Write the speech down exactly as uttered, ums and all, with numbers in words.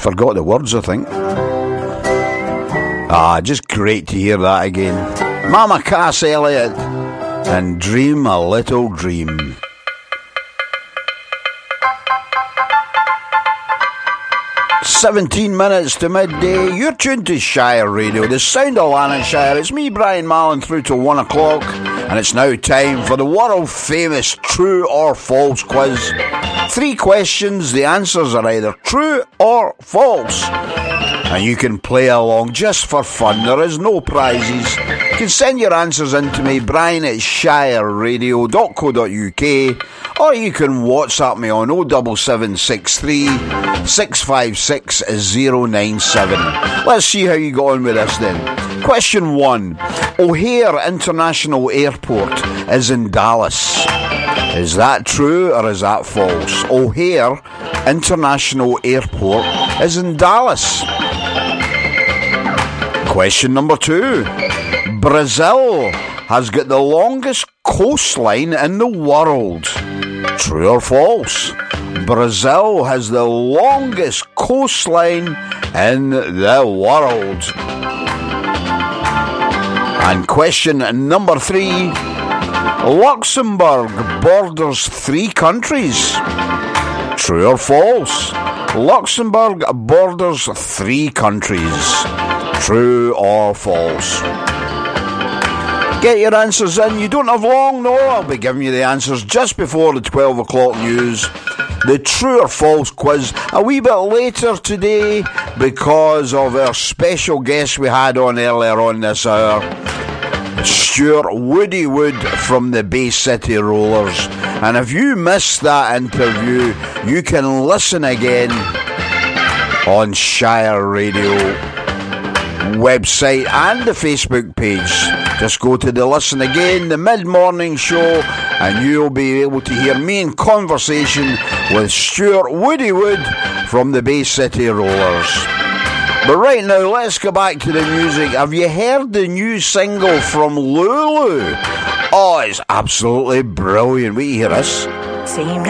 forgot the words, I think. Ah, just great to hear that again. Mama Cass Elliot and Dream a Little Dream. seventeen minutes to midday. You're tuned to Shire Radio, the sound of Lanarkshire. It's me, Brian Mallon, through to one o'clock, and it's now time for the world famous True or False quiz. Three questions, the answers are either true or false, and you can play along just for fun. There is no prizes. You can send your answers in to me, Brian at shire radio dot co dot uk, or you can WhatsApp me on oh seven seven six three, six five six, oh nine seven. Let's see how you got on with this then. Question one. O'Hare International Airport is in Dallas. Is that true or is that false? O'Hare International Airport is in Dallas. Question number two. Brazil has got the longest coastline in the world. True or false? Brazil has the longest coastline in the world. And question number three. Luxembourg borders three countries. True or false? Luxembourg borders three countries. True or false? Get your answers in. You don't have long, no. I'll be giving you the answers just before the twelve o'clock news. The true or false quiz a wee bit later today because of our special guest we had on earlier on this hour, Stuart Woody Wood from the Bay City Rollers. And if you missed that interview, you can listen again on Shire Radio website and the Facebook page. Just go to the Listen Again, the mid-morning show, and you'll be able to hear me in conversation with Stuart Woody Wood from the Bay City Rollers. But right now, let's go back to the music. Have you heard the new single from Lulu? Oh, it's absolutely brilliant. We hear this. Same.